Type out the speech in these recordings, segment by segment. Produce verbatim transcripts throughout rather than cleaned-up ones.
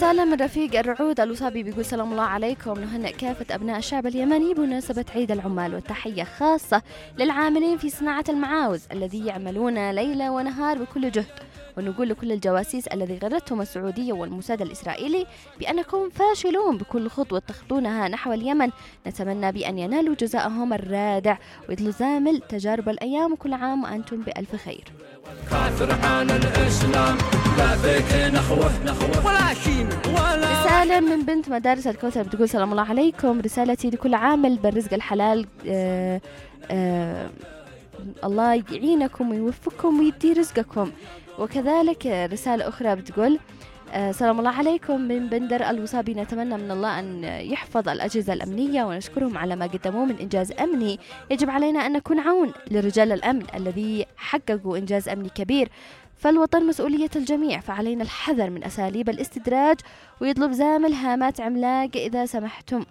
رسالة من رفيق الرعود الوصابي بيقول سلام الله عليكم، نهنئ كافة أبناء الشعب اليمني بمناسبة عيد العمال، والتحية خاصة للعاملين في صناعة المعاوز الذي يعملون ليل ونهار بكل جهد، ونقول لكل الجواسيس الذي غرتهم السعودية والموساد الإسرائيلي بأنكم فاشلون بكل خطوة تخطونها نحو اليمن، نتمنى بأن ينالوا جزاءهم الرادع ويطلوا زامل تجارب الأيام، وكل عام وأنتم بألف خير. رسالة من بنت مدارس الكوثر بتقول سلام الله عليكم، رسالتي لكل عامل بالرزق الحلال، آآ آآ الله يعينكم ويوفقكم ويدي رزقكم. وكذلك رسالة أخرى بتقول آه سلام الله عليكم من بندر الوصابي، نتمنى من الله أن يحفظ الأجهزة الأمنية ونشكرهم على ما قدموه من إنجاز أمني، يجب علينا أن نكون عون لرجال الأمن الذي حققوا إنجاز أمني كبير، فالوطن مسؤولية الجميع، فعلينا الحذر من أساليب الاستدراج ويطلب زامل هامات عملاق إذا سمحتم.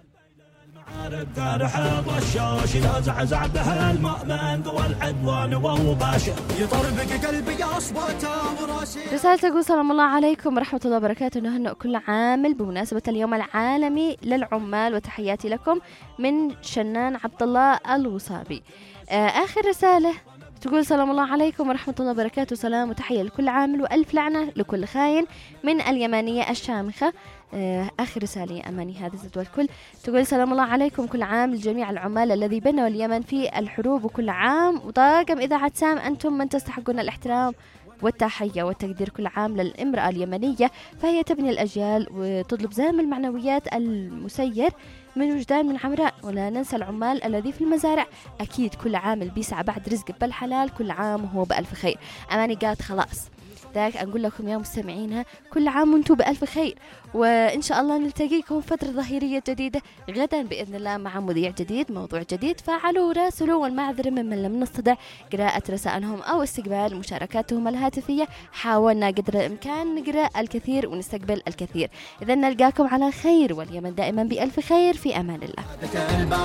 رسالة تقول سلام الله عليكم ورحمة الله وبركاته، نهنئ كل عامل بمناسبة اليوم العالمي للعمال، وتحياتي لكم من شنان عبد الله الوصابي. آه آخر رسالة تقول سلام الله عليكم ورحمة الله وبركاته، سلام وتحية لكل عامل وألف لعنة لكل خاين من اليمانية الشامخة. آخر رسالة أماني هذا زد والكل، تقول سلام الله عليكم كل عام لجميع العمال الذي بنوا اليمن في الحروب، وكل عام وطاقم إذاعة سام أنتم من تستحقون الاحترام والتحية والتقدير، كل عام للامرأة اليمنية فهي تبني الأجيال وتطلب زام المعنويات المسير من وجدان من عمراء، ولا ننسى العمال الذي في المزارع، أكيد كل عامل بيسعى بعد رزق بالحلال، كل عام وهو بألف خير. أماني قالت خلاص ذاك أقول لكم يا مستمعينها كل عام وانتم بألف خير، وإن شاء الله نلتقيكم فترة ظهيرية جديدة غدا بإذن الله مع مذيع جديد موضوع جديد. فعلوا وراسلوا، والمعذرة ممن لم نستطع قراءة رسائلهم أو استقبال مشاركاتهم الهاتفية، حاولنا قدر الإمكان نقرأ الكثير ونستقبل الكثير. إذن نلقاكم على خير، واليمن دائما بألف خير، في أمان الله.